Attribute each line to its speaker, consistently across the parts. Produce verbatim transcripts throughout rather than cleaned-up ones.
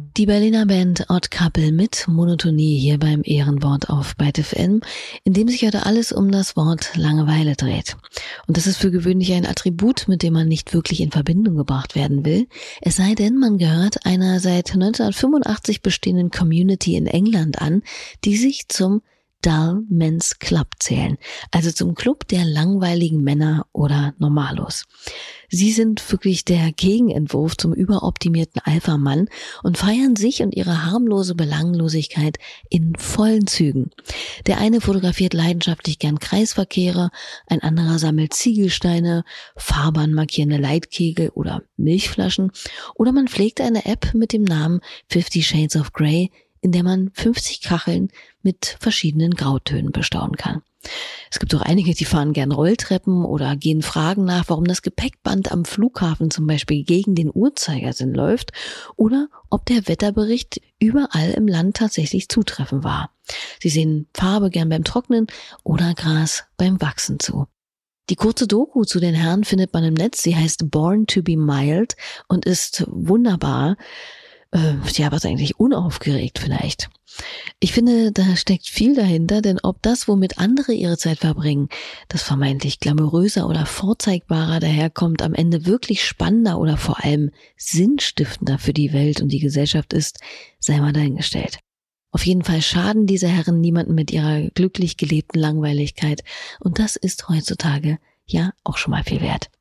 Speaker 1: Die Berliner Band Odd Couple mit Monotonie hier beim Ehrenwort auf Byte F M, in dem sich heute alles um das Wort Langeweile dreht. Und das ist für gewöhnlich ein Attribut, mit dem man nicht wirklich in Verbindung gebracht werden will, es sei denn, man gehört einer seit neunzehnhundertfünfundachtzig bestehenden Community in England an, die sich zum Dull Men's Club zählen, also zum Club der langweiligen Männer oder Normalos. Sie sind wirklich der Gegenentwurf zum überoptimierten Alpha-Mann und feiern sich und ihre harmlose Belanglosigkeit in vollen Zügen. Der eine fotografiert leidenschaftlich gern Kreisverkehre, ein anderer sammelt Ziegelsteine, Fahrbahn markierende Leitkegel oder Milchflaschen, oder man pflegt eine App mit dem Namen Fifty Shades of Grey, in der man fünfzig Kacheln mit verschiedenen Grautönen bestaunen kann. Es gibt auch einige, die fahren gern Rolltreppen oder gehen Fragen nach, warum das Gepäckband am Flughafen zum Beispiel gegen den Uhrzeigersinn läuft oder ob der Wetterbericht überall im Land tatsächlich zutreffend war. Sie sehen Farbe gern beim Trocknen oder Gras beim Wachsen zu. Die kurze Doku zu den Herren findet man im Netz. Sie heißt Born to be Mild und ist wunderbar. Äh, ja, was eigentlich unaufgeregt vielleicht. Ich finde, da steckt viel dahinter, denn ob das, womit andere ihre Zeit verbringen, das vermeintlich glamouröser oder vorzeigbarer daherkommt, am Ende wirklich spannender oder vor allem sinnstiftender für die Welt und die Gesellschaft ist, sei mal dahingestellt. Auf jeden Fall schaden diese Herren niemanden mit ihrer glücklich gelebten Langweiligkeit und das ist heutzutage ja auch schon mal viel wert.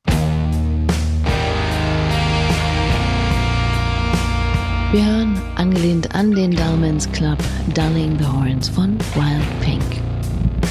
Speaker 1: Wir hören, angelehnt an den Dull Men's Club, Dunning the Horns von Wild Pink.